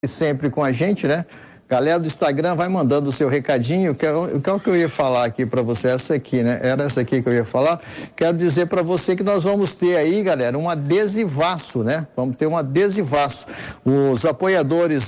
sempre com a gente, né? Galera do Instagram, vai mandando o seu recadinho. O que eu ia falar aqui para você? Essa aqui, né? Era essa aqui que eu ia falar. Quero dizer para você que nós vamos ter aí, galera, um adesivaço, né? Vamos ter um adesivaço. Os apoiadores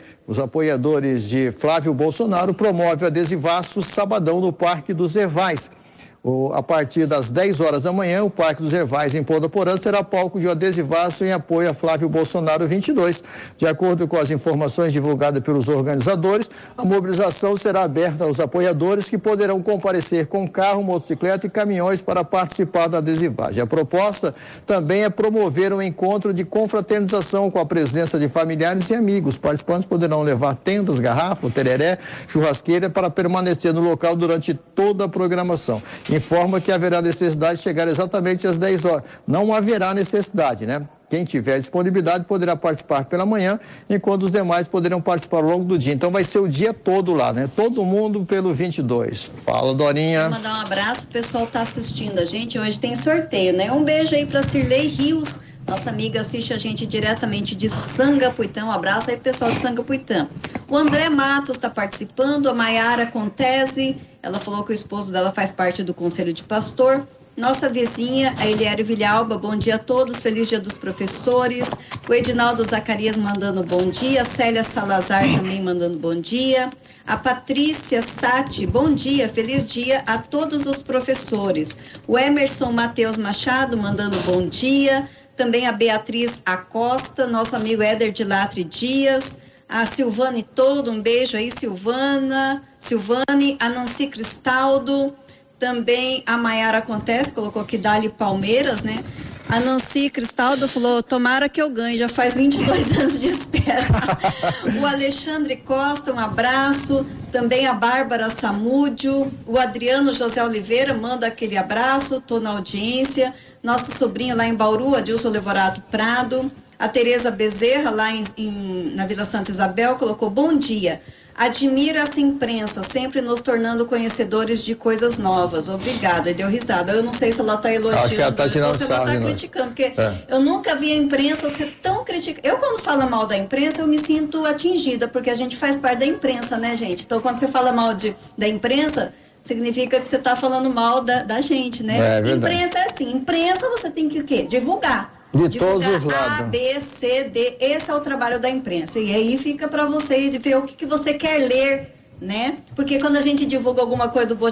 de Flávio Bolsonaro promovem o adesivaço sabadão no Parque dos Ervais. A partir das 10 horas da manhã, o Parque dos Ervais, em Ponta Porã, será palco de um adesivaço em apoio a Flávio Bolsonaro 22. De acordo com as informações divulgadas pelos organizadores, a mobilização será aberta aos apoiadores que poderão comparecer com carro, motocicleta e caminhões para participar da adesivagem. A proposta também é promover um encontro de confraternização com a presença de familiares e amigos. Os participantes poderão levar tendas, garrafa, tereré, churrasqueira para permanecer no local durante toda a programação. Informa que haverá necessidade de chegar exatamente às 10 horas. Não haverá necessidade, né? Quem tiver disponibilidade poderá participar pela manhã, enquanto os demais poderão participar ao longo do dia. Então vai ser o dia todo lá, né? Todo mundo pelo 22. Fala, Dorinha. Vou mandar um abraço, o pessoal tá assistindo a gente. Hoje tem sorteio, né? Um beijo aí pra Cirlei Rios. Nossa amiga assiste a gente diretamente de Sangapuitã. Um abraço aí, pessoal de Sangapuitã. O André Matos está participando, a Maiara Contese, ela falou que o esposo dela faz parte do Conselho de Pastor. Nossa vizinha, a Eliere Vilhalba, bom dia a todos, feliz dia dos professores. O Edinaldo Zacarias mandando bom dia, a Célia Salazar também mandando bom dia. A Patrícia Sati, bom dia, feliz dia a todos os professores. O Emerson Matheus Machado mandando bom dia. Também a Beatriz Acosta, nosso amigo Éder de Latre Dias, a Silvane Todo, um beijo aí, Silvane, a Nancy Cristaldo, também a Maiara Acontece, colocou aqui Dali Palmeiras, né? A Nancy Cristaldo falou, tomara que eu ganhe, já faz 22 anos de espera. O Alexandre Costa, um abraço. Também a Bárbara Samúdio, o Adriano José Oliveira, manda aquele abraço, tô na audiência. Nosso sobrinho lá em Bauru, Adilson Levorato Prado. A Tereza Bezerra, lá na Vila Santa Isabel, colocou bom dia. Admira essa imprensa, sempre nos tornando conhecedores de coisas novas. Obrigado. E deu risada. Eu não sei se ela está elogiando. Acho que ela está tirando ou se ela está criticando, porque eu nunca vi a imprensa ser tão criticada. Eu, quando falo mal da imprensa, eu me sinto atingida, porque a gente faz parte da imprensa, né, gente? Então, quando você fala mal da imprensa, significa que você está falando mal da gente, né? Imprensa é assim, imprensa você tem que o quê? Divulgar. De todos os lados. A, B, C, D, esse é o trabalho da imprensa. E aí fica para você ver o que você quer ler, né? Porque quando a gente divulga alguma coisa do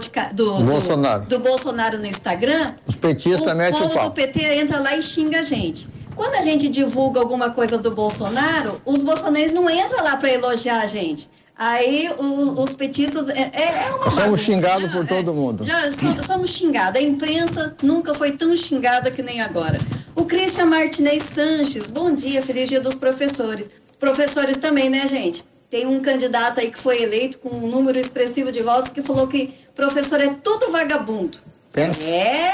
Bolsonaro no Instagram, os petistas metem o pau. O PT entra lá e xinga a gente. Quando a gente divulga alguma coisa do Bolsonaro, os bolsonarenses não entram lá para elogiar a gente. Aí os petistas uma somos xingados por todo mundo. Somos xingados. A imprensa nunca foi tão xingada que nem agora. O Christian Martinez Sanches, bom dia, feliz dia dos professores. Professores também, né, gente? Tem um candidato aí que foi eleito com um número expressivo de votos que falou que professor é tudo vagabundo. Pensa.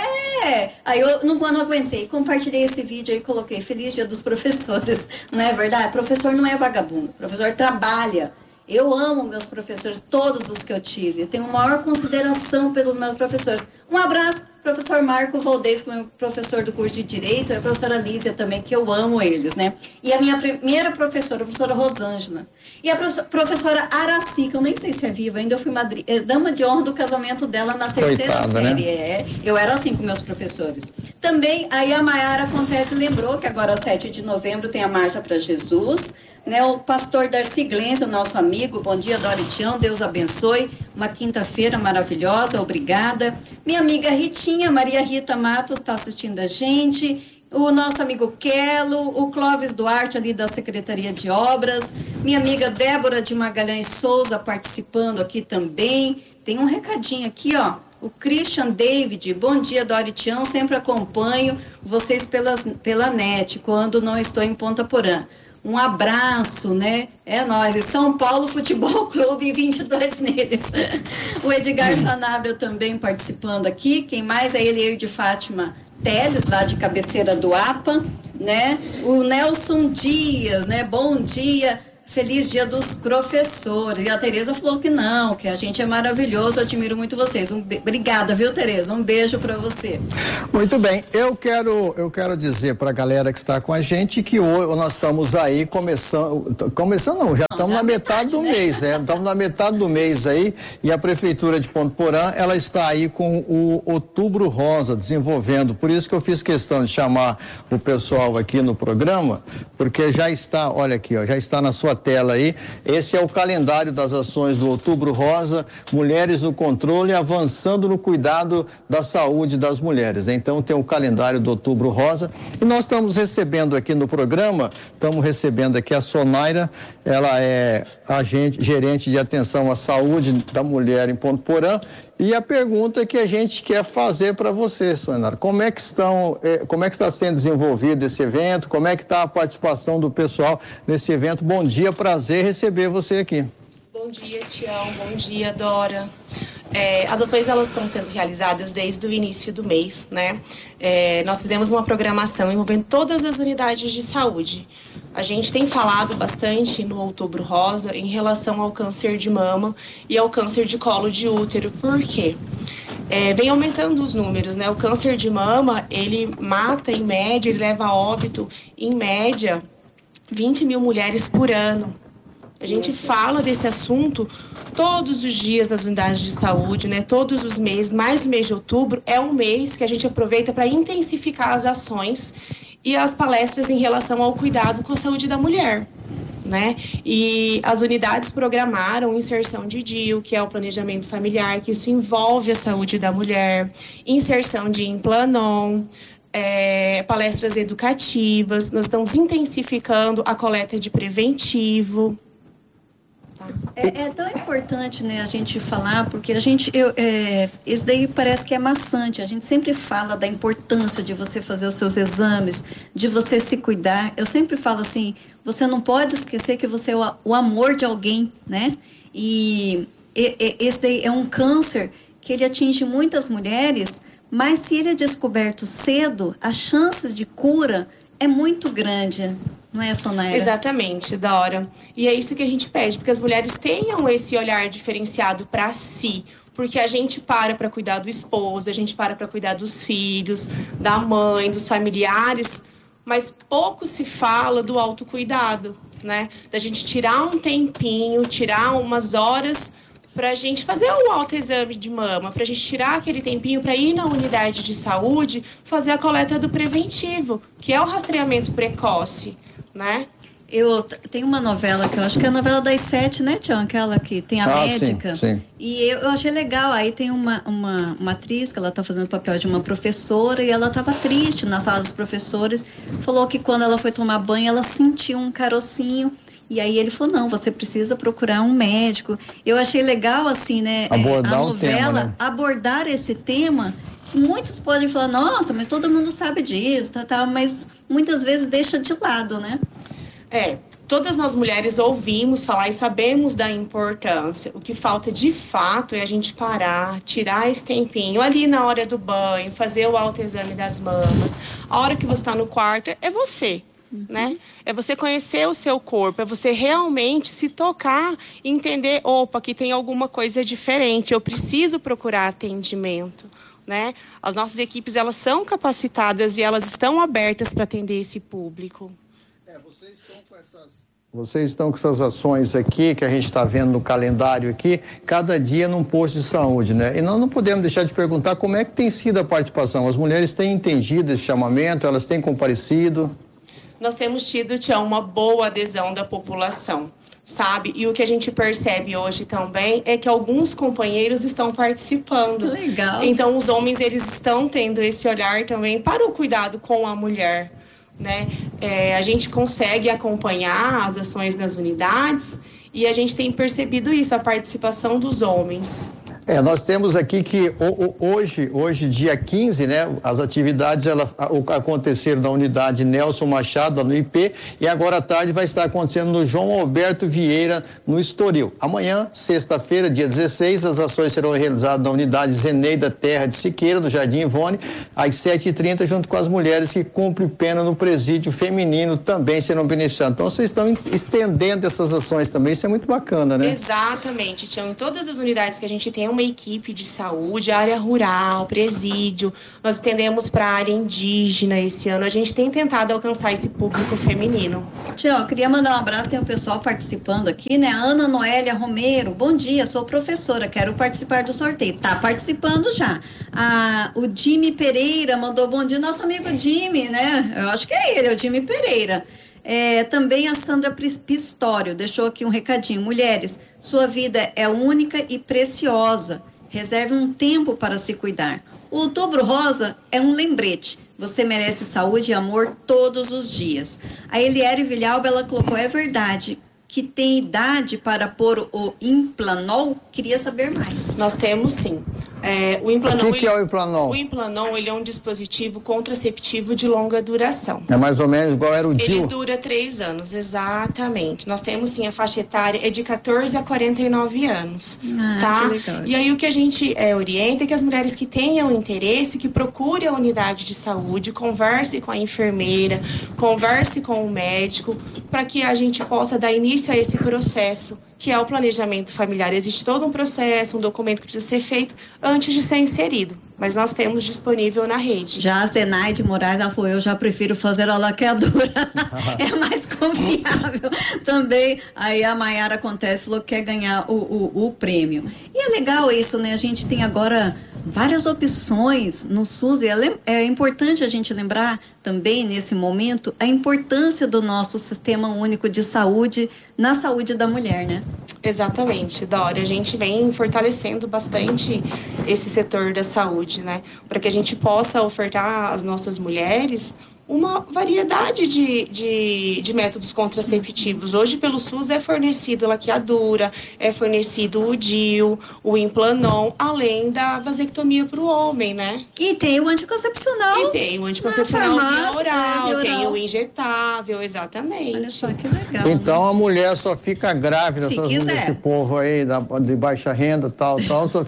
Aí eu não aguentei, compartilhei esse vídeo aí e coloquei feliz dia dos professores. Não é verdade? Professor não é vagabundo, professor trabalha. Eu amo meus professores, todos os que eu tive. Eu tenho maior consideração pelos meus professores. Um abraço, professor Marco Valdez, que é meu professor do curso de Direito, e a professora Lísia também, que eu amo eles, né? E a minha primeira professora, a professora Rosângela. E a professora Araci, que eu nem sei se é viva ainda, eu fui dama de honra do casamento dela na terceira série. Né? Eu era assim com meus professores. Também, aí a Maiara Acontece lembrou que agora, 7 de novembro, tem a Marcha para Jesus, né, o pastor Darcy Glenz, o nosso amigo, bom dia, Doritião, Deus abençoe, uma quinta-feira maravilhosa, obrigada. Minha amiga Ritinha, Maria Rita Matos, está assistindo a gente, o nosso amigo Quelo, o Clóvis Duarte, ali da Secretaria de Obras, minha amiga Débora de Magalhães Souza, participando aqui também. Tem um recadinho aqui, ó, o Christian David, bom dia, Doritião, sempre acompanho vocês pela net, quando não estou em Ponta Porã. Um abraço, né? É nóis. E São Paulo Futebol Clube, 22 neles. O Edgar Sanabria também participando aqui. Quem mais é ele de Fátima Teles, lá de Cabeceira do APA, né? O Nelson Dias, né? Bom dia. Feliz Dia dos Professores. E a Tereza falou que não, que a gente é maravilhoso, admiro muito vocês. Obrigada, viu, Tereza? Um beijo para você. Muito bem, eu quero dizer para a galera que está com a gente que hoje nós estamos aí começando não, já estamos na metade do mês, né? Estamos na metade do mês aí e a Prefeitura de Ponto Porã, ela está aí com o Outubro Rosa desenvolvendo, por isso que eu fiz questão de chamar o pessoal aqui no programa, porque já está, olha aqui, ó, já está na sua tela aí, esse é o calendário das ações do Outubro Rosa, Mulheres no Controle, avançando no cuidado da saúde das mulheres, né? Então tem o calendário do Outubro Rosa e nós estamos recebendo aqui no programa, estamos recebendo aqui a Sonaira, ela é gerente de atenção à saúde da mulher em Ponto Porã. E a pergunta que a gente quer fazer para você, Sonaira, como é que está sendo desenvolvido esse evento? Como é que está a participação do pessoal nesse evento? Bom dia, prazer receber você aqui. Bom dia, Tião. Bom dia, Dora. As ações elas estão sendo realizadas desde o início do mês, né? Nós fizemos uma programação envolvendo todas as unidades de saúde. A gente tem falado bastante no Outubro Rosa em relação ao câncer de mama e ao câncer de colo de útero. Por quê? Vem aumentando os números, né? O câncer de mama, ele mata em média, ele leva a óbito, em média, 20 mil mulheres por ano. A gente fala desse assunto todos os dias nas unidades de saúde, né? Todos os meses, mais o mês de outubro, é um mês que a gente aproveita para intensificar as ações e as palestras em relação ao cuidado com a saúde da mulher, né? E as unidades programaram inserção de DIU, que é o planejamento familiar, que isso envolve a saúde da mulher, inserção de Implanon, palestras educativas, nós estamos intensificando a coleta de preventivo. É tão importante, né, a gente falar, porque isso daí parece que é maçante. A gente sempre fala da importância de você fazer os seus exames, de você se cuidar. Eu sempre falo assim, você não pode esquecer que você é o amor de alguém, né? E esse daí é um câncer que ele atinge muitas mulheres, mas se ele é descoberto cedo, a chance de cura é muito grande. Não é, Sonaira? Exatamente, Dora. E é isso que a gente pede, porque as mulheres tenham esse olhar diferenciado para si. Porque a gente para cuidar do esposo, a gente para cuidar dos filhos, da mãe, dos familiares, mas pouco se fala do autocuidado, né? Da gente tirar um tempinho, tirar umas horas para a gente fazer um autoexame de mama, para a gente tirar aquele tempinho para ir na unidade de saúde, fazer a coleta do preventivo, que é o rastreamento precoce, né? Eu tenho uma novela que eu acho que é a novela das 7, né, Tião? Aquela que tem a médica. Sim. E eu achei legal. Aí tem uma atriz que ela tá fazendo o papel de uma professora e ela tava triste na sala dos professores. Falou que quando ela foi tomar banho, ela sentiu um carocinho. E aí ele falou, não, você precisa procurar um médico. Eu achei legal, assim, né? Abordar a novela, tema, né? abordar esse tema. Muitos podem falar, nossa, mas todo mundo sabe disso, mas muitas vezes deixa de lado, né? Todas nós mulheres ouvimos falar e sabemos da importância. O que falta de fato é a gente parar, tirar esse tempinho ali na hora do banho, fazer o autoexame das mamas. A hora que você está no quarto, é você, né? É você conhecer o seu corpo, é você realmente se tocar e entender, opa, aqui tem alguma coisa diferente, eu preciso procurar atendimento, né? As nossas equipes, elas são capacitadas e elas estão abertas para atender esse público. Vocês estão com essas ações aqui, que a gente está vendo no calendário aqui, cada dia num posto de saúde, né? E nós não podemos deixar de perguntar como é que tem sido a participação. As mulheres têm entendido esse chamamento, elas têm comparecido? Nós temos tido, Tião, uma boa adesão da população, sabe? E o que a gente percebe hoje também é que alguns companheiros estão participando. Legal. Então, os homens, eles estão tendo esse olhar também para o cuidado com a mulher, né? A gente consegue acompanhar as ações nas unidades e a gente tem percebido isso, a participação dos homens. Nós temos aqui que hoje, dia 15, né, as atividades aconteceram na unidade Nelson Machado, no IP, e agora à tarde vai estar acontecendo no João Alberto Vieira, no Estoril. Amanhã, sexta-feira, dia 16, as ações serão realizadas na unidade Zeneida Terra de Siqueira, do Jardim Ivone, às 7h30, junto com as mulheres que cumprem pena no presídio feminino, também serão beneficiadas. Então, vocês estão estendendo essas ações também, isso é muito bacana, né? Exatamente, Tião. Em todas as unidades que a gente tem uma equipe de saúde, área rural, presídio, nós estendemos para a área indígena esse ano. A gente tem tentado alcançar esse público feminino. Tião, eu queria mandar um abraço, tem o pessoal participando aqui, né? Ana Noélia Romero, bom dia, sou professora, quero participar do sorteio. Tá participando já. O Jimmy Pereira mandou bom dia, nosso amigo Jimmy, né? Eu acho que é ele, é o Jimmy Pereira. Também a Sandra Pistório deixou aqui um recadinho. Mulheres, sua vida é única e preciosa. Reserve um tempo para se cuidar. O Outubro Rosa é um lembrete. Você merece saúde e amor todos os dias. A Eliere Vilhalba, ela colocou, é verdade, que tem idade para pôr o Implanol? Queria saber mais. Nós temos sim. O Implanol, o que é o Implanol? O Implanol, ele é um dispositivo contraceptivo de longa duração. É mais ou menos igual era o DIU? Ele dura 3 anos, exatamente. Nós temos sim, a faixa etária é de 14 a 49 anos, tá? Que legal. E aí o que a gente orienta é que as mulheres que tenham interesse, que procurem a unidade de saúde, converse com a enfermeira, converse com o médico, para que a gente possa dar início a esse processo, que é o planejamento familiar. Existe todo um processo, um documento que precisa ser feito antes de ser inserido, mas nós temos disponível na rede. Já a Zenaide Moraes, ela falou, eu já prefiro fazer a laqueadura, é mais confiável. Também, aí a Maiara Acontece falou que quer ganhar o prêmio. E é legal isso, né? A gente tem agora várias opções no SUS, e é importante a gente lembrar também, nesse momento, a importância do nosso Sistema Único de Saúde na saúde da mulher, né? Exatamente, Dória. A gente vem fortalecendo bastante esse setor da saúde, né? Para que a gente possa ofertar às nossas mulheres uma variedade de métodos contraceptivos. Hoje, pelo SUS, é fornecido a laqueadura, é fornecido o DIU, o Implanon, além da vasectomia para o homem, né? E tem o anticoncepcional. E tem o anticoncepcional via oral, tem o injetável, exatamente. Olha só que legal. Então, né? a mulher só fica grávida, esse povo aí de baixa renda, tal,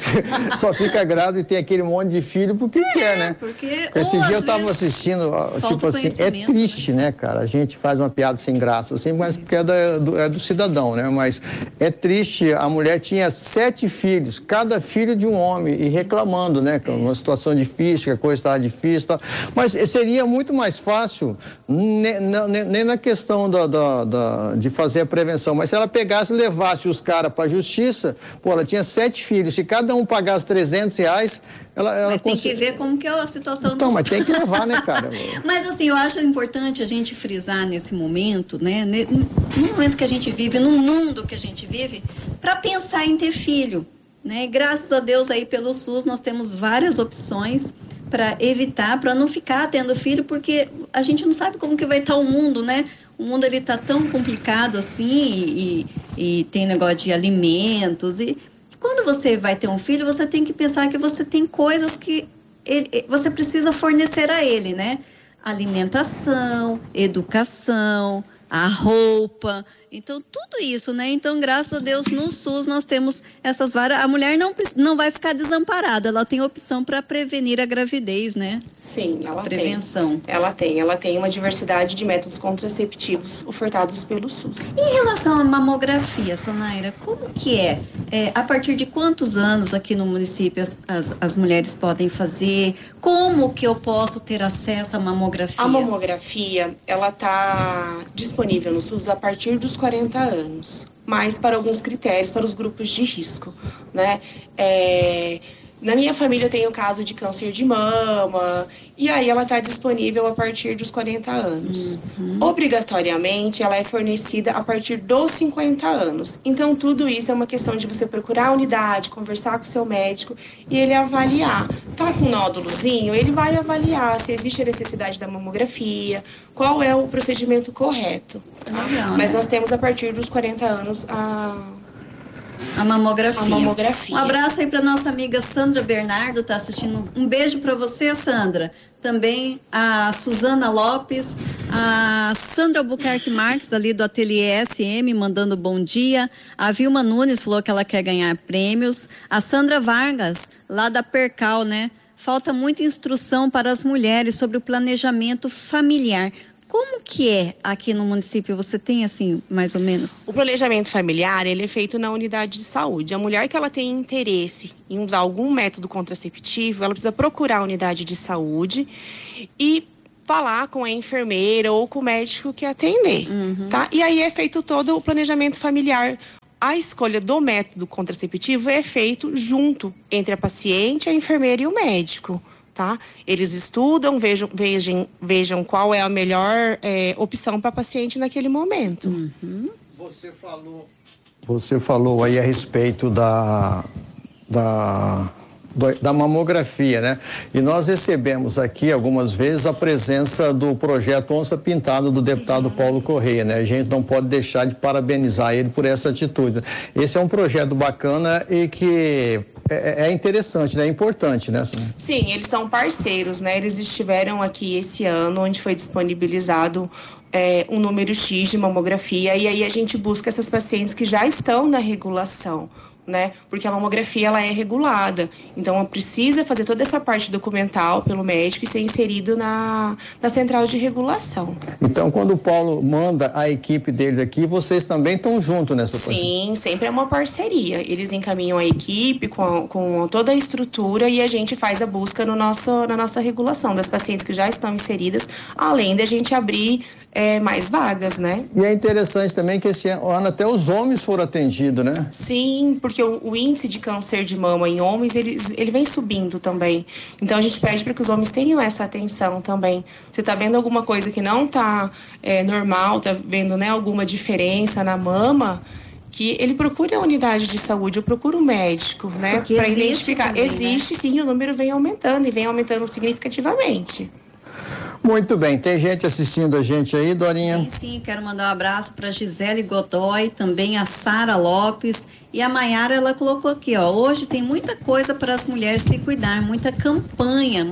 só fica grávida e tem aquele monte de filho porque quer, né? Porque esse dia eu estava assistindo, tipo assim, é triste, né, cara? A gente faz uma piada sem graça, assim, mas porque é do cidadão, né? Mas é triste, a mulher tinha 7 filhos, cada filho de um homem, e reclamando, né? Que uma situação difícil, que a coisa estava difícil, tal. Mas seria muito mais fácil, nem na questão de fazer a prevenção, mas se ela pegasse e levasse os caras para a justiça, pô, ela tinha 7 filhos, se cada um pagasse R$300, mas tem que ver como que é a situação então, mas tem que levar, né, cara? Mas assim, eu acho importante a gente frisar nesse momento, né? No momento que a gente vive, no mundo que a gente vive, para pensar em ter filho, né? E graças a Deus aí pelo SUS nós temos várias opções para evitar, para não ficar tendo filho, porque a gente não sabe como que vai estar o mundo, né? O mundo ele tá tão complicado assim e tem negócio de alimentos e quando você vai ter um filho, você tem que pensar que você tem coisas que você precisa fornecer a ele, né? Alimentação, educação, a roupa, então tudo isso, né? Então, graças a Deus, no SUS nós temos essas várias. A mulher não vai ficar desamparada, ela tem opção para prevenir a gravidez, né? Sim, ela Prevenção. tem. Ela tem uma diversidade de métodos contraceptivos ofertados pelo SUS. Em relação à mamografia, Sonaira, como que é? A partir de quantos anos aqui no município as mulheres podem fazer? Como que eu posso ter acesso à mamografia? A mamografia, ela está disponível no SUS a partir dos 40 anos, mas para alguns critérios, para os grupos de risco, né? Na minha família eu tenho o caso de câncer de mama, e aí ela está disponível a partir dos 40 anos. Obrigatoriamente, ela é fornecida a partir dos 50 anos. Então, tudo isso é uma questão de você procurar a unidade, conversar com o seu médico e ele avaliar. Tá com nódulozinho? Ele vai avaliar se existe a necessidade da mamografia, qual é o procedimento correto. Legal, mas né? nós temos a partir dos 40 anos A mamografia. A mamografia. Um abraço aí para nossa amiga Sandra Bernardo, tá assistindo. Um beijo para você, Sandra. Também a Suzana Lopes, a Sandra Albuquerque Marques, ali do Ateliê SM, mandando bom dia. A Vilma Nunes falou que ela quer ganhar prêmios. A Sandra Vargas, lá da Percal, né? Falta muita instrução para as mulheres sobre o planejamento familiar. Como que é aqui no município? Você tem, assim, mais ou menos? O planejamento familiar, ele é feito na unidade de saúde. A mulher que ela tem interesse em usar algum método contraceptivo, ela precisa procurar a unidade de saúde e falar com a enfermeira ou com o médico que atender, tá? E aí é feito todo o planejamento familiar. A escolha do método contraceptivo é feito junto entre a paciente, a enfermeira e o médico. Tá? Eles estudam, vejam qual é a melhor opção para a paciente naquele momento. Você falou aí a respeito da mamografia, né? E nós recebemos aqui algumas vezes a presença do projeto Onça Pintada do deputado Paulo Correia, né? A gente não pode deixar de parabenizar ele por essa atitude. Esse é um projeto bacana e que é interessante, né? É importante, né? Sim, eles são parceiros, né? Eles estiveram aqui esse ano, onde foi disponibilizado um número X de mamografia, e aí a gente busca essas pacientes que já estão na regulação, né? Porque a mamografia, ela é regulada, então ela precisa fazer toda essa parte documental pelo médico e ser inserido na central de regulação. Então, quando o Paulo manda a equipe deles aqui, vocês também estão juntos nessa parceria? Sim, sempre é uma parceria. Eles encaminham a equipe com toda a estrutura e a gente faz a busca na nossa regulação das pacientes que já estão inseridas, além de a gente abrir mais vagas, né? E é interessante também que esse ano até os homens foram atendidos, né? Sim, porque o índice de câncer de mama em homens, ele vem subindo também. Então a gente pede para que os homens tenham essa atenção também. Você está vendo alguma coisa que não está normal, está vendo, né, alguma diferença na mama, que ele procure a unidade de saúde, ou procure um médico, né? Para identificar. Também, existe, né? Sim, o número vem aumentando e vem aumentando significativamente. Muito bem, tem gente assistindo a gente aí, Dorinha? Sim, quero mandar um abraço para Gisele Godoy, também a Sara Lopes e a Maiara, ela colocou aqui, ó, hoje tem muita coisa para as mulheres se cuidar, muita campanha,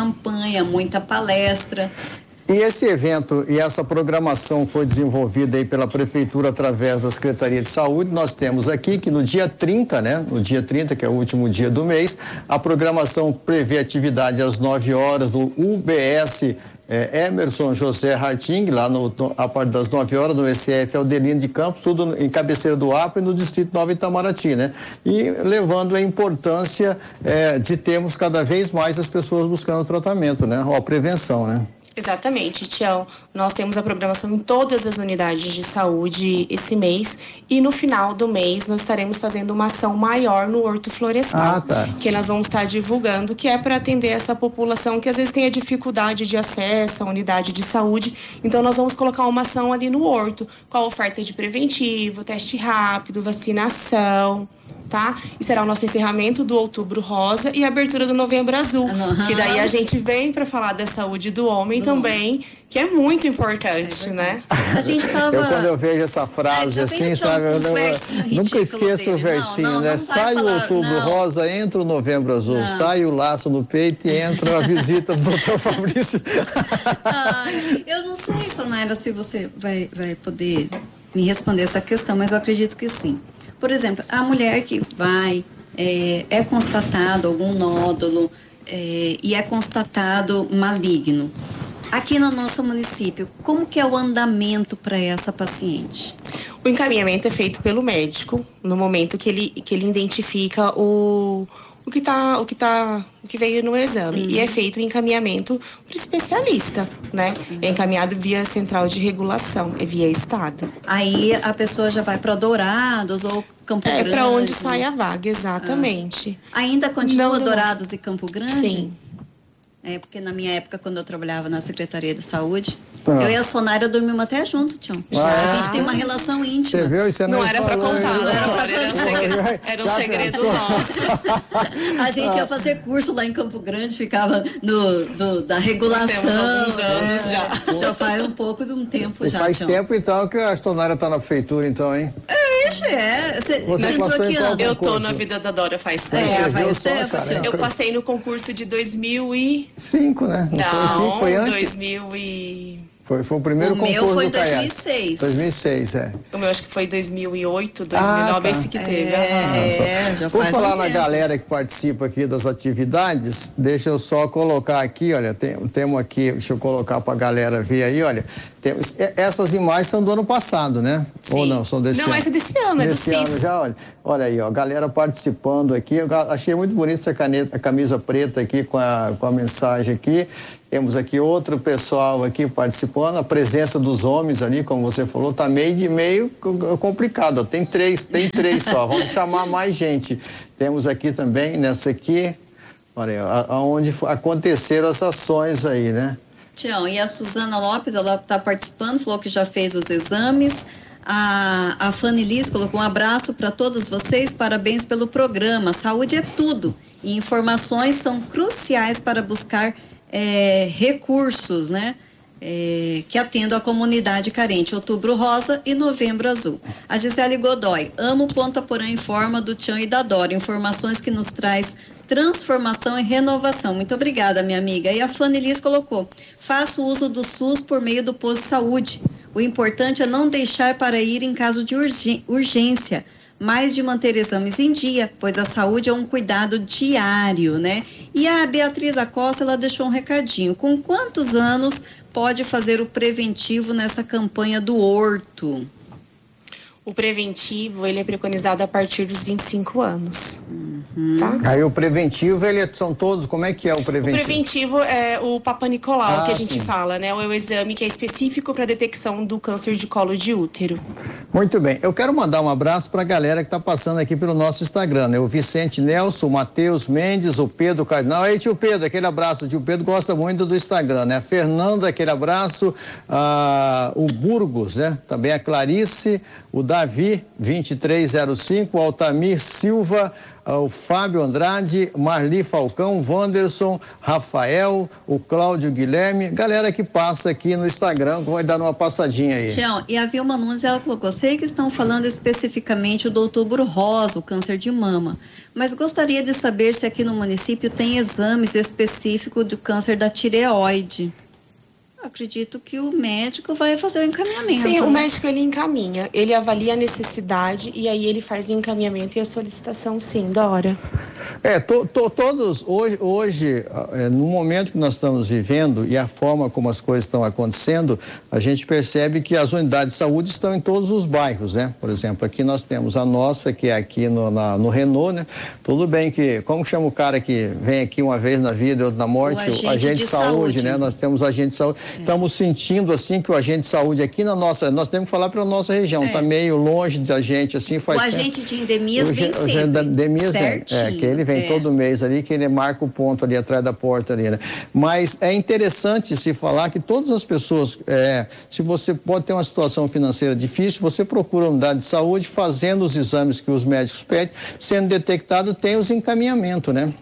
muita palestra. E esse evento e essa programação foi desenvolvida aí pela Prefeitura através da Secretaria de Saúde. Nós temos aqui que no dia 30, né? No dia 30, que é o último dia do mês, a programação prevê atividade às 9 horas do UBS Emerson José Harting, lá a parte das 9 horas, no ECF Aldelino de Campos, tudo em Cabeceira do Acre, no Distrito Nova Itamaraty, né? E levando a importância de termos cada vez mais as pessoas buscando tratamento, né? Ou a prevenção, né? Exatamente, Tião. Nós temos a programação em todas as unidades de saúde esse mês e no final do mês nós estaremos fazendo uma ação maior no Horto Florestal, que nós vamos estar divulgando, que é para atender essa população que às vezes tem a dificuldade de acesso à unidade de saúde. Então nós vamos colocar uma ação ali no Horto, com a oferta de preventivo, teste rápido, vacinação. Tá? E será o nosso encerramento do Outubro Rosa e a abertura do Novembro Azul, que daí a gente vem para falar da saúde do homem também, que é muito importante, né? A gente tava... quando eu vejo essa frase assim, sabe, eu nunca esqueço o versinho, né? Sai o Outubro Rosa, entra o Novembro Azul, sai o laço no peito e entra a visita do Dr. Fabrício. Eu não sei, Sonaira, se você vai poder me responder essa questão, mas eu acredito que sim. Por exemplo, a mulher que vai, é constatado algum nódulo e é constatado maligno. Aqui no nosso município, como que é o andamento para essa paciente? O encaminhamento é feito pelo médico no momento que ele identifica o que veio no exame. E é feito o encaminhamento para o especialista, né? É encaminhado via central de regulação, via estado. Aí a pessoa já vai para Dourados ou Campo Grande? É para onde sai a vaga, exatamente. Ainda continua Dourados e Campo Grande? Sim. Porque na minha época, quando eu trabalhava na Secretaria de Saúde, eu e a Sonária dormimos até junto, Tião. A gente tem uma relação íntima. Você viu? Isso não era para contar, era um segredo nosso. A gente ia fazer curso lá em Campo Grande, ficava da regulação. Nós temos alguns anos já. Já faz um pouco de um tempo já, faz Tião. tempo, então, que a Sonária está na prefeitura, então, hein? Você entrou aqui ano? Eu tô na vida da Dora faz tempo. Faz tempo, Tião. Eu passei no concurso de 2005, né? Não, foi antes? 2000 e... Foi o primeiro concurso do meu foi em Caiado. 2006. 2006, O meu acho que foi 2008, 2009, esse que teve. Já Por faz falar um na tempo. galera que participa aqui das atividades, deixa eu só colocar aqui, olha, temos aqui, deixa eu colocar para a galera ver aí, olha, essas imagens são do ano passado, né? Sim. Ou não, são desse ano? Não, essa é desse ano, é do Desse ano CIS. já, olha aí, ó, galera participando aqui, eu achei muito bonita essa caneta, a camisa preta aqui com a mensagem aqui. Temos aqui outro pessoal aqui participando, a presença dos homens ali, como você falou, tá meio complicado, ó. Tem três só, vamos chamar mais gente. Temos aqui também, nessa aqui, olha, onde aconteceram as ações aí, né? Tião, e a Suzana Lopes, ela está participando, falou que já fez os exames. A Fanny Liz colocou um abraço para todos vocês, parabéns pelo programa. Saúde é tudo e informações são cruciais para buscar recursos, né? Que atendam a comunidade carente. Outubro Rosa e Novembro Azul. A Gisele Godoy, amo Ponta Porã Informa do Tião e da Dora, informações que nos traz transformação e renovação. Muito obrigada, minha amiga. E a Fanny Liz colocou, faço uso do SUS por meio do posto de saúde. O importante é não deixar para ir em caso de urgência, mas de manter exames em dia, pois a saúde é um cuidado diário, né? E a Beatriz Acosta, ela deixou um recadinho. Com quantos anos pode fazer o preventivo nessa campanha do Horto? O preventivo, ele é preconizado a partir dos 25 anos. Tá? Aí o preventivo, são todos, como é que é o preventivo? O preventivo é o Papa Nicolau, que a gente sim. fala, né? É o exame que é específico para detecção do câncer de colo de útero. Muito bem, eu quero mandar um abraço para a galera que está passando aqui pelo nosso Instagram, né? O Vicente Nelson, o Matheus Mendes, o Pedro Cardinal. Aí, tio Pedro, aquele abraço. O tio Pedro gosta muito do Instagram, né? A Fernanda, aquele abraço. O Burgos, né? Também a Clarice, o Davi, 2305, o Altamir Silva, o Fábio Andrade, Marli Falcão, Wanderson, Rafael, o Cláudio Guilherme, galera que passa aqui no Instagram, vai dar uma passadinha aí. Tião, e a Vilma Nunes, ela colocou, sei que estão falando especificamente do Outubro Rosa, o câncer de mama, mas gostaria de saber se aqui no município tem exames específicos do câncer da tireoide. Acredito que o médico vai fazer o encaminhamento. Sim, o médico ele encaminha, ele avalia a necessidade e aí ele faz o encaminhamento e a solicitação, sim, Dora. Todos, hoje, no momento que nós estamos vivendo e a forma como as coisas estão acontecendo, a gente percebe que as unidades de saúde estão em todos os bairros, né? Por exemplo, aqui nós temos a nossa, que é aqui no Renault, né? Tudo bem que, como chama o cara que vem aqui uma vez na vida e outra na morte? O agente de saúde, né? Nós temos o agente de saúde. Estamos sentindo, assim, que o agente de saúde aqui nós temos que falar pela nossa região, está meio longe da gente, assim, faz o tempo. agente de endemias vem sempre. O agente de endemias certinho. que ele vem todo mês ali, que ele marca o ponto ali atrás da porta ali, né? Mas é interessante se falar que todas as pessoas, se você pode ter uma situação financeira difícil, você procura a unidade de saúde, fazendo os exames que os médicos pedem, sendo detectado, tem os encaminhamentos, né?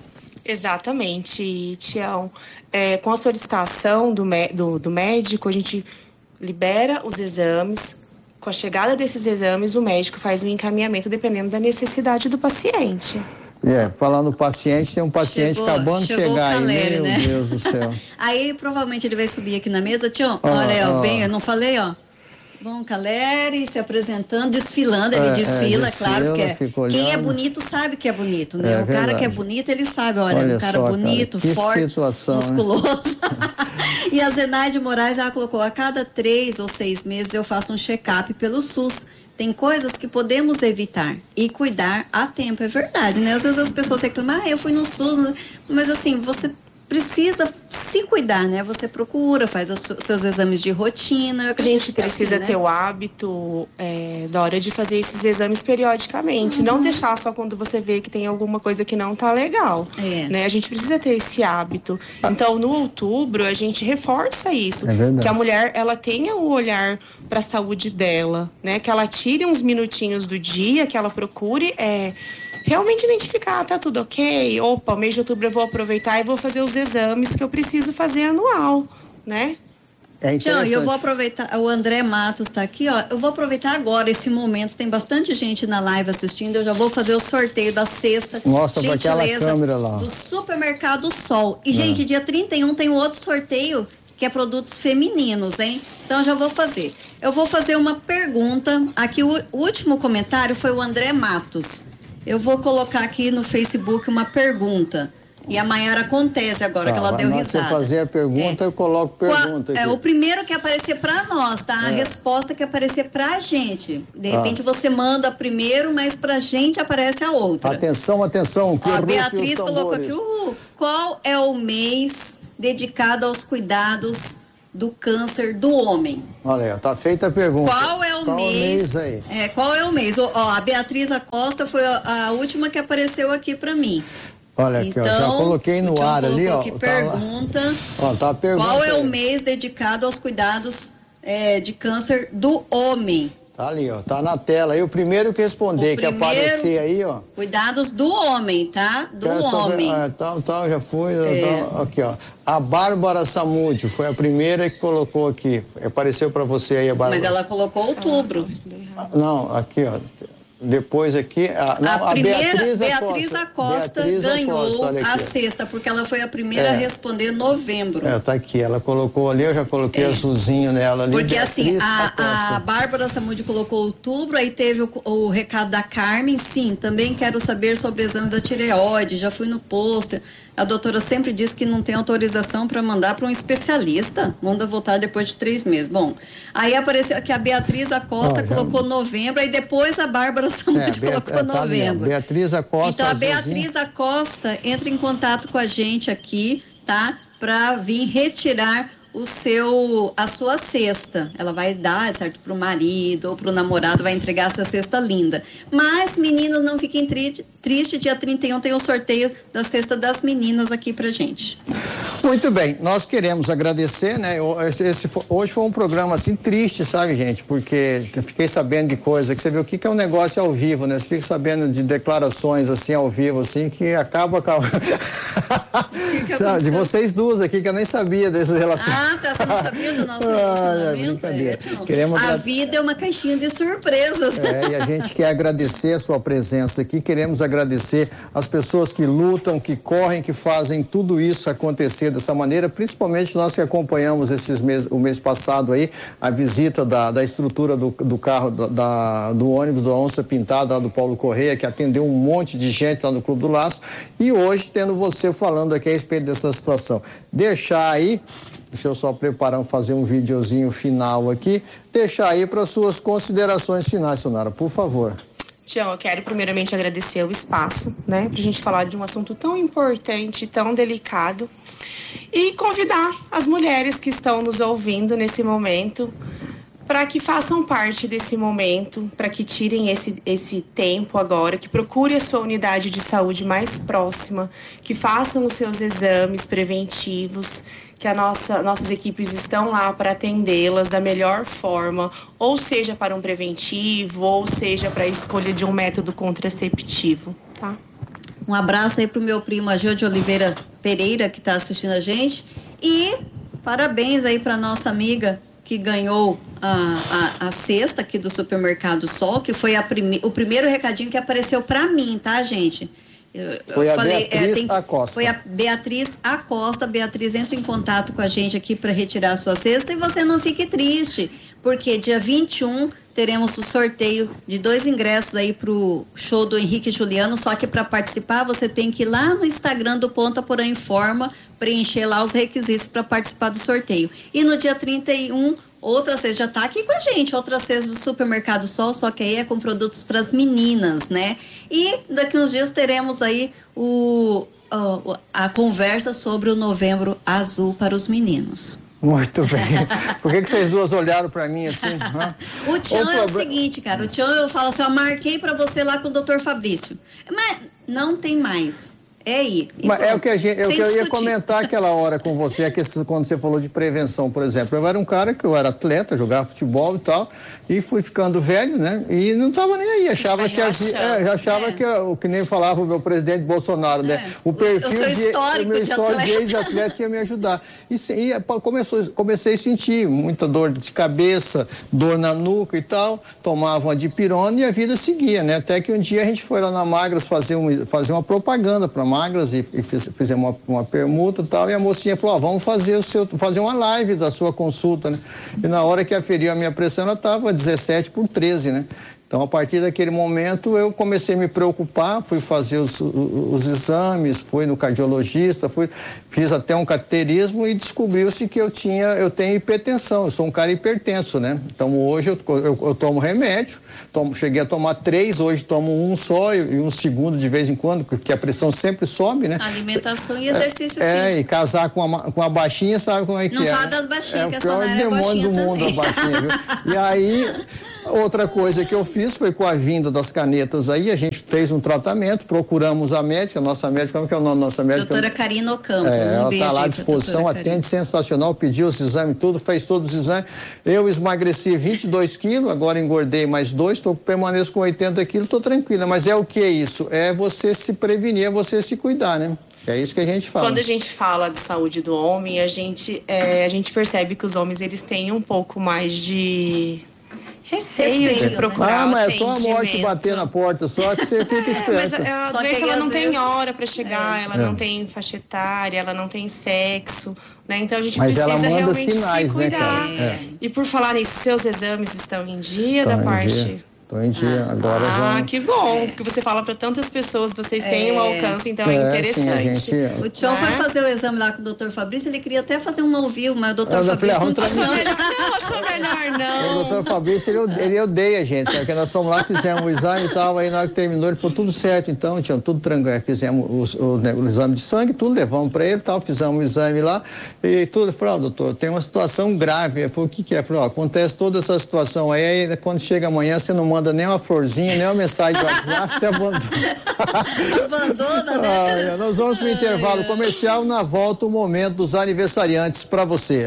Exatamente, Tião. Com a solicitação do médico, a gente libera os exames. Com a chegada desses exames, o médico faz o encaminhamento dependendo da necessidade do paciente. Falando no paciente, tem um paciente acabando de chegar Caleri, aí, meu Deus do céu. Aí provavelmente ele vai subir aqui na mesa, Tião, olha, bem, eu não falei, ó. Bom, Caleri se apresentando, desfilando, ele desfila, claro que é. Quem é bonito sabe que é bonito, né? O cara que é bonito, ele sabe, olha um cara só, bonito, cara, forte, situação, musculoso. E a Zenaide Moraes, ela colocou, a cada 3 ou 6 meses eu faço um check-up pelo SUS. Tem coisas que podemos evitar e cuidar a tempo, é verdade, né? Às vezes as pessoas reclamam, eu fui no SUS, mas assim, você precisa se cuidar, né? Você procura, faz seus exames de rotina. A gente precisa ter o hábito, Dora, de fazer esses exames periodicamente. Não deixar só quando você vê que tem alguma coisa que não tá legal. Né? A gente precisa ter esse hábito. Então, no outubro, a gente reforça isso. Que a mulher, ela tenha o olhar para a saúde dela, né? Que ela tire uns minutinhos do dia, que ela procure realmente identificar, tá tudo ok? Opa, o mês de outubro eu vou aproveitar e vou fazer os exames que eu preciso fazer anual, né? É interessante. Tião, eu vou aproveitar, o André Matos está aqui, ó. Eu vou aproveitar agora esse momento, tem bastante gente na live assistindo. Eu já vou fazer o sorteio da cesta. Mostra para aquela câmera lá. Do Supermercado Sol. E, gente, dia 31 tem um outro sorteio que é produtos femininos, hein? Então, eu já vou fazer. Eu vou fazer uma pergunta. Aqui, o último comentário foi o André Matos. Eu vou colocar aqui no Facebook uma pergunta. E a Maiara acontece agora, que ela deu risada. Se eu fazer a pergunta, eu coloco pergunta aqui. É o primeiro que aparecer para nós, tá? A resposta que aparecer pra gente. De repente você manda primeiro, mas pra gente aparece a outra. Atenção, atenção. Ó, a Beatriz colocou aqui, qual é o mês dedicado aos cuidados do câncer do homem? Olha aí, tá feita a pergunta. Qual é o mês aí? Qual é o mês? Ó, a Beatriz Acosta foi a última que apareceu aqui para mim. Olha aqui, ó, já coloquei no ar ali, ó. Que pergunta, tá a pergunta. Qual é o mês dedicado aos cuidados de câncer do homem? Tá ali, ó, tá na tela. Aí o primeiro que responder, que aparecer aí, ó. Cuidados do homem, tá? Do homem. Já foi. Aqui, ó. A Bárbara Samúdio foi a primeira que colocou aqui. Apareceu para você aí, a Bárbara. Mas ela colocou outubro. Não, aqui, ó. Depois aqui, a Beatriz Acosta ganhou a cesta, porque ela foi a primeira a responder novembro. Tá aqui, ela colocou ali, eu já coloquei azulzinho nela ali. Porque assim, a Bárbara Samúdio colocou outubro, aí teve o recado da Carmen, sim, também quero saber sobre exames da tireoide, já fui no posto. A doutora sempre diz que não tem autorização para mandar para um especialista. Manda voltar depois de 3 meses. Bom, aí apareceu que a Beatriz Acosta colocou novembro, aí depois a Bárbara Samúdio colocou novembro. Beatriz Acosta. Então a Beatriz Acosta entra em contato com a gente aqui, tá? Para vir retirar a sua cesta. Ela vai dar, certo, pro marido ou pro namorado, vai entregar essa cesta linda. Mas, meninas, não fiquem tristes, dia 31 tem o sorteio da cesta das meninas aqui pra gente. Muito bem, nós queremos agradecer, né? Hoje foi um programa assim triste, sabe, gente? Porque eu fiquei sabendo de coisa que você vê o que é um negócio ao vivo, né? Você fica sabendo de declarações assim ao vivo, assim, que acaba sabe, de vocês duas aqui, que eu nem sabia desses relacionamentos. Você não sabia do nosso relacionamento? A vida é uma caixinha de surpresas. E a gente quer agradecer a sua presença aqui, queremos agradecer as pessoas que lutam, que correm, que fazem tudo isso acontecer dessa maneira, principalmente nós que acompanhamos o mês passado aí, a visita da estrutura do carro, do ônibus da Onça Pintada, lá do Paulo Correia, que atendeu um monte de gente lá no Clube do Laço, e hoje tendo você falando aqui a respeito dessa situação. Deixar aí, deixa eu só preparar, fazer um videozinho final aqui, deixar aí para suas considerações finais, Sonara, por favor. Tião, eu quero primeiramente agradecer o espaço, né, pra gente falar de um assunto tão importante, tão delicado, e convidar as mulheres que estão nos ouvindo nesse momento para que façam parte desse momento, para que tirem esse tempo agora, que procure a sua unidade de saúde mais próxima, que façam os seus exames preventivos, que nossas equipes estão lá para atendê-las da melhor forma, ou seja para um preventivo, ou seja para a escolha de um método contraceptivo, tá? Um abraço aí pro meu primo Agil de Oliveira Pereira, que está assistindo a gente, e parabéns aí para nossa amiga que ganhou a cesta aqui do Supermercado Sol, que foi o primeiro recadinho que apareceu para mim, tá, gente? Beatriz Acosta. Foi a Beatriz Acosta. Beatriz, entra em contato com a gente aqui para retirar a sua cesta, e você não fique triste, porque dia 21 teremos o sorteio de 2 ingressos aí pro show do Henrique e Juliano, só que para participar você tem que ir lá no Instagram do Ponta Porã Informa, preencher lá os requisitos para participar do sorteio. E no dia 31, outra cesta, já tá aqui com a gente, outra cesta do Supermercado Sol, só que aí é com produtos para as meninas, né? E daqui uns dias teremos aí a conversa sobre o Novembro Azul para os meninos. Muito bem. Por que vocês duas olharam para mim assim? O Tião é o seguinte, cara, o Tião, eu falo assim, eu marquei para você lá com o Dr. Fabrício, mas não tem mais. É ir. Mas é o que eu ia comentar aquela hora com você, quando você falou de prevenção, por exemplo. Eu era um cara que eu era atleta, jogava futebol e tal, e fui ficando velho, né? E não estava nem aí, achava que nem falava o meu presidente Bolsonaro, né? O perfil o meu histórico de ex-atleta ia me ajudar. E comecei a sentir muita dor de cabeça, dor na nuca e tal, tomava uma dipirona e a vida seguia, né? Até que um dia a gente foi lá na Magras fazer uma propaganda para Magras e fizemos uma permuta e tal, e a mocinha falou, vamos fazer uma live da sua consulta, né? E na hora que aferiu a minha pressão, ela estava 17/13, né? Então, a partir daquele momento, eu comecei a me preocupar, fui fazer os exames, fui no cardiologista, fiz até um cateterismo e descobriu-se que eu tenho hipertensão, eu sou um cara hipertenso, né? Então, hoje eu tomo remédio, cheguei a tomar 3, hoje tomo um só e um segundo de vez em quando, porque a pressão sempre sobe, né? Alimentação e exercício físico. E casar com a baixinha, sabe como é que não é? Não fala das baixinhas, que é o pior demônio do mundo, a baixinha, viu? E aí... Outra coisa que eu fiz foi com a vinda das canetas aí, a gente fez um tratamento, procuramos a médica, a nossa médica, como que é o nome da nossa médica? Doutora Karina Ocampo. Ela está lá à disposição, atende sensacional, pediu os exames, tudo, fez todos os exames. Eu emagreci 22 quilos, agora engordei mais 2, permaneço com 80 quilos, estou tranquila. Mas é o que é isso? É você se prevenir, é você se cuidar, né? É isso que a gente fala. Quando a gente fala de saúde do homem, a gente percebe que os homens, eles têm um pouco mais de... receio de procurar mas é só a morte bater na porta, só que você fica esperto. Mas a doença, ela não tem hora para chegar, ela não tem faixa etária, ela não tem sexo, né? Então a gente precisa realmente se cuidar. Né, e por falar nisso, seus exames estão em dia da parte... Estou em dia, agora que bom, porque você fala para tantas pessoas, vocês têm um alcance, então é interessante. Sim, o Tião foi fazer o exame lá com o doutor Fabrício, ele queria até fazer um ao vivo, mas o doutor Fabrício achou melhor não. O doutor Fabrício, ele odeia a gente, porque nós fomos lá, fizemos o exame e tal, aí na hora que terminou, ele falou tudo certo, então, Tião, tudo tranquilo, fizemos o exame de sangue, tudo, levamos para ele e tal, fizemos o exame lá, e tudo, ele falou, doutor, tem uma situação grave. Ele falou, o que é? Ele falou, acontece toda essa situação aí, quando chega amanhã, você não manda nem uma florzinha, nem uma mensagem de WhatsApp, você abandona. Abandona, né? Nós vamos para o intervalo comercial, na volta o momento dos aniversariantes para você.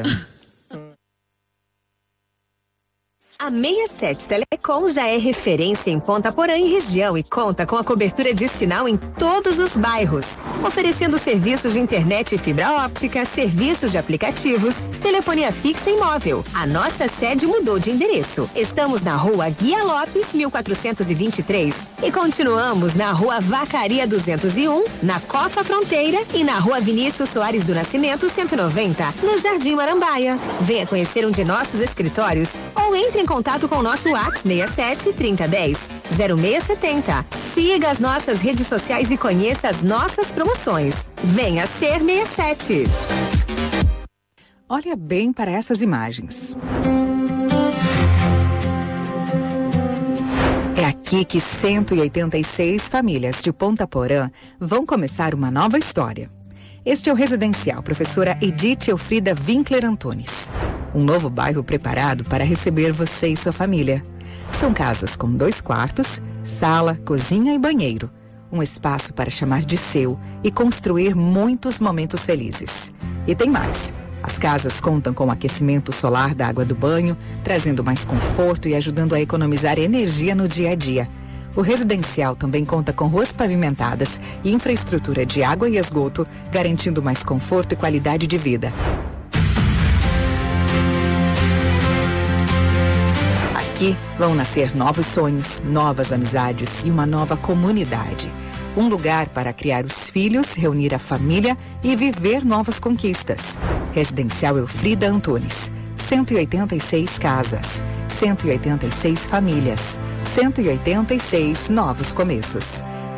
A 67 Telecom já é referência em Ponta Porã e região e conta com a cobertura de sinal em todos os bairros, oferecendo serviços de internet e fibra óptica, serviços de aplicativos, telefonia fixa e móvel. A nossa sede mudou de endereço. Estamos na Rua Guia Lopes, 1423 e continuamos na Rua Vacaria 201, na Cofa Fronteira e na Rua Vinícius Soares do Nascimento 190, no Jardim Marambaia. Venha conhecer um de nossos escritórios ou entre em contato com o nosso WhatsApp 67 3010 0670. Siga as nossas redes sociais e conheça as nossas promoções. Venha ser 67. Olha bem para essas imagens. É aqui que 186 famílias de Ponta Porã vão começar uma nova história. Este é o residencial Professora Edith Elfrida Winkler Antunes. Um novo bairro preparado para receber você e sua família. São casas com 2 quartos, sala, cozinha e banheiro. Um espaço para chamar de seu e construir muitos momentos felizes. E tem mais. As casas contam com aquecimento solar da água do banho, trazendo mais conforto e ajudando a economizar energia no dia a dia. O residencial também conta com ruas pavimentadas e infraestrutura de água e esgoto, garantindo mais conforto e qualidade de vida. Aqui vão nascer novos sonhos, novas amizades e uma nova comunidade. Um lugar para criar os filhos, reunir a família e viver novas conquistas. Residencial Elfrida Antunes. 186 casas, 186 famílias, 186 novos começos.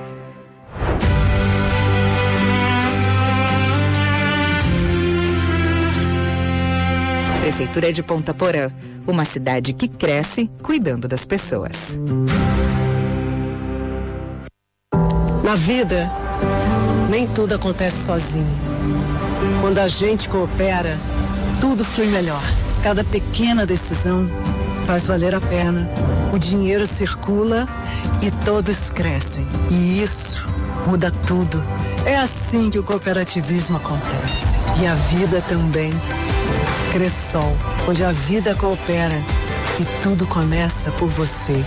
Prefeitura de Ponta Porã, uma cidade que cresce cuidando das pessoas. Na vida, nem tudo acontece sozinho. Quando a gente coopera, tudo flui melhor. Cada pequena decisão faz valer a pena. O dinheiro circula e todos crescem. E isso muda tudo. É assim que o cooperativismo acontece. E a vida também. Cressol, onde a vida coopera e tudo começa por você.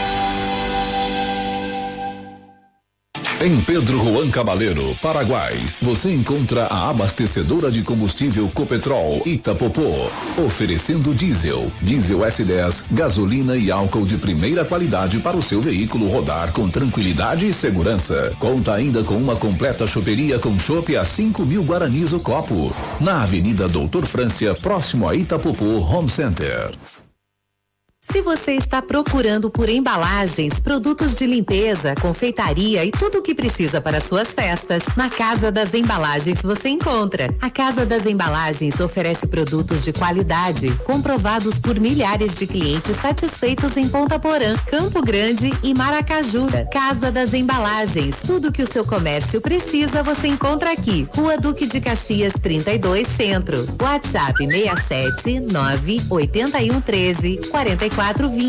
Em Pedro Juan Cabaleiro, Paraguai, você encontra a abastecedora de combustível Copetrol Itapopô, oferecendo diesel S10, gasolina e álcool de primeira qualidade para o seu veículo rodar com tranquilidade e segurança. Conta ainda com uma completa choperia com chopp a 5.000 guaranis o copo, na Avenida Doutor Frância, próximo a Itapopô Home Center. Se você está procurando por embalagens, produtos de limpeza, confeitaria e tudo o que precisa para suas festas, na Casa das Embalagens você encontra. A Casa das Embalagens oferece produtos de qualidade, comprovados por milhares de clientes satisfeitos em Ponta Porã, Campo Grande e Maracaju. Casa das Embalagens, tudo que o seu comércio precisa você encontra aqui. Rua Duque de Caxias 32 Centro. WhatsApp 67 981 13 4420.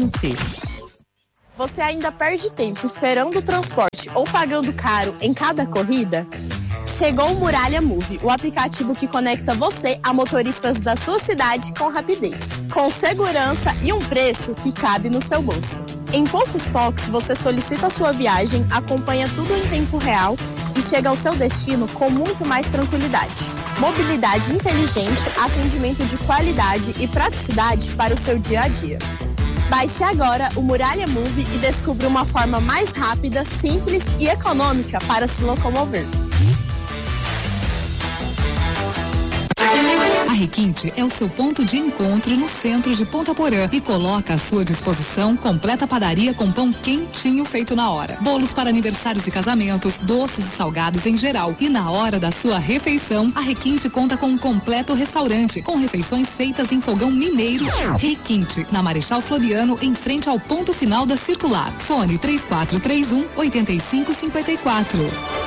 Você ainda perde tempo esperando o transporte ou pagando caro em cada corrida? Chegou o Muralha Move, o aplicativo que conecta você a motoristas da sua cidade com rapidez, com segurança e um preço que cabe no seu bolso. Em poucos toques, você solicita a sua viagem, acompanha tudo em tempo real e chega ao seu destino com muito mais tranquilidade. Mobilidade inteligente, atendimento de qualidade e praticidade para o seu dia a dia. Baixe agora o Muralha Move e descubra uma forma mais rápida, simples e econômica para se locomover. A Requinte é o seu ponto de encontro no centro de Ponta Porã e coloca à sua disposição completa padaria com pão quentinho feito na hora. Bolos para aniversários e casamentos, doces e salgados em geral. E na hora da sua refeição, a Requinte conta com um completo restaurante, com refeições feitas em fogão mineiro. Requinte, na Marechal Floriano, em frente ao ponto final da circular. Fone 3431 8554.